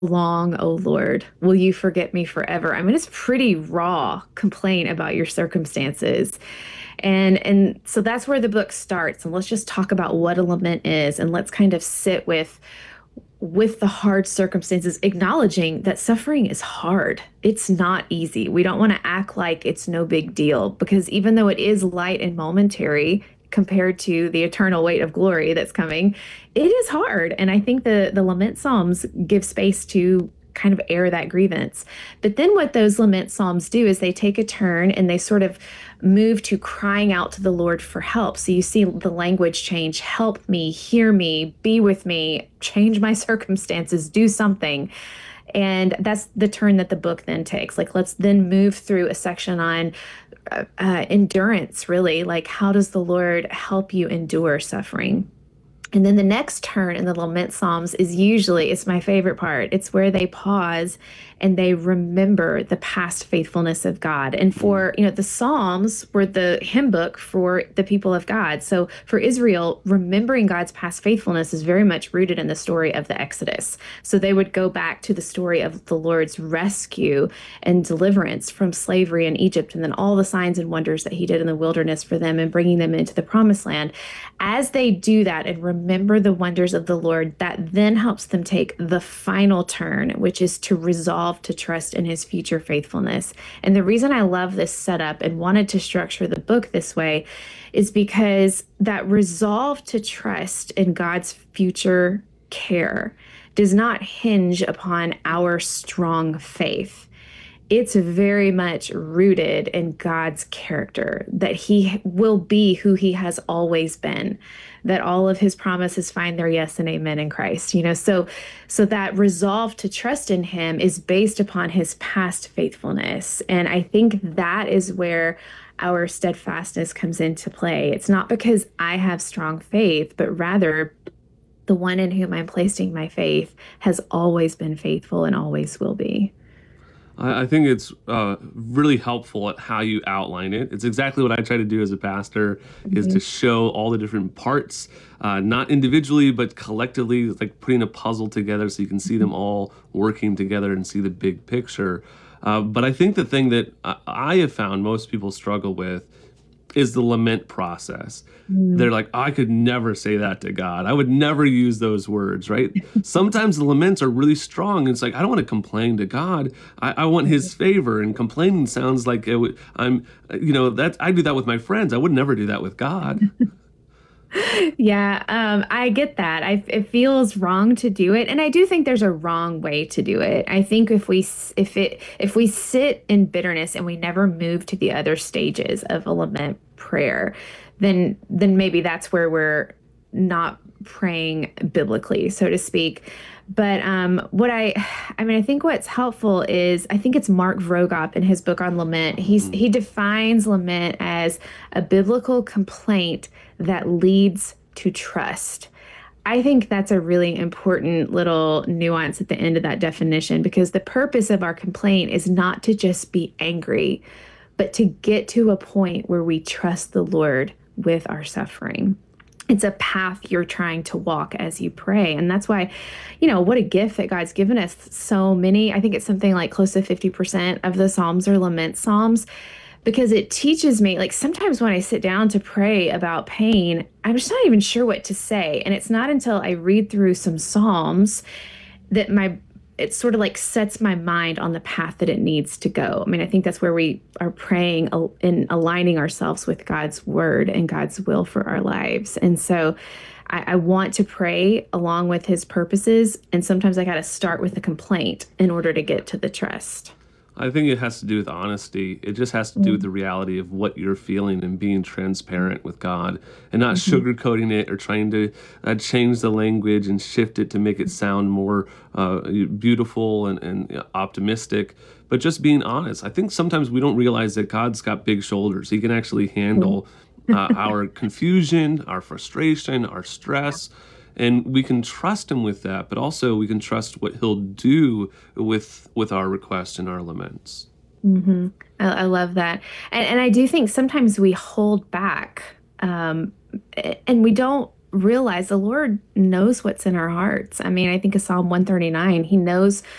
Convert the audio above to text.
long, O Lord, will you forget me forever? I mean, it's pretty raw complaint about your circumstances. And so that's where the book starts. And let's just talk about what a lament is and let's kind of sit with the hard circumstances, acknowledging that suffering is hard. It's not easy. We don't want to act like it's no big deal because even though it is light and momentary compared to the eternal weight of glory that's coming, it is hard. And I think the lament psalms give space to kind of air that grievance. But then what those lament psalms do is they take a turn and they sort of move to crying out to the Lord for help. So you see the language change: help me, hear me, be with me, change my circumstances, do something. And that's the turn that the book then takes. Like, let's then move through a section on endurance, really. Like, how does the Lord help you endure suffering? And then the next turn in the lament psalms is usually, it's my favorite part. It's where they pause and they remember the past faithfulness of God. And for, the psalms were the hymn book for the people of God. So for Israel, remembering God's past faithfulness is very much rooted in the story of the Exodus. So they would go back to the story of the Lord's rescue and deliverance from slavery in Egypt, and then all the signs and wonders that he did in the wilderness for them and bringing them into the promised land. As they do that and remember the wonders of the Lord, that then helps them take the final turn, which is to resolve to trust in his future faithfulness. And the reason I love this setup and wanted to structure the book this way is because that resolve to trust in God's future care does not hinge upon our strong faith. It's very much rooted in God's character, that he will be who he has always been, that all of his promises find their yes and amen in Christ. So that resolve to trust in him is based upon his past faithfulness. And I think that is where our steadfastness comes into play. It's not because I have strong faith, but rather the one in whom I'm placing my faith has always been faithful and always will be. I think it's really helpful at how you outline it. It's exactly what I try to do as a pastor, is to show all the different parts, not individually, but collectively, like putting a puzzle together so you can see them all working together and see the big picture. But I think the thing that I have found most people struggle with is the lament process. They're like, I could never say that to God. I would never use those words, right? Sometimes the laments are really strong. It's like, I don't want to complain to God. I want his favor. And complaining sounds like that I do that with my friends. I would never do that with God. Yeah, I get that. It feels wrong to do it, and I do think there's a wrong way to do it. I think if we sit in bitterness and we never move to the other stages of a lament prayer, then maybe that's where we're not praying biblically, so to speak. But I think what's helpful is I think it's Mark Vrogop in his book on lament. He defines lament as a biblical complaint that leads to trust. I think that's a really important little nuance at the end of that definition, because the purpose of our complaint is not to just be angry, but to get to a point where we trust the Lord with our suffering. It's a path you're trying to walk as you pray. And that's why, what a gift that God's given us. So many, I think it's something like close to 50% of the Psalms are lament Psalms, because it teaches me, like, sometimes when I sit down to pray about pain, I'm just not even sure what to say. And it's not until I read through some Psalms that it sort of like sets my mind on the path that it needs to go. I mean, I think that's where we are praying and aligning ourselves with God's word and God's will for our lives. And so I want to pray along with his purposes. And sometimes I got to start with the complaint in order to get to the trust. I think it has to do with honesty. It just has to do with the reality of what you're feeling and being transparent with God and not sugarcoating it or trying to change the language and shift it to make it sound more beautiful and optimistic, but just being honest. I think sometimes we don't realize that God's got big shoulders. He can actually handle our confusion, our frustration, our stress. And we can trust him with that, but also we can trust what he'll do with our requests and our laments. hmm I love that. And I do think sometimes we hold back, and we don't realize the Lord knows what's in our hearts. I mean, I think of Psalm 139. He knows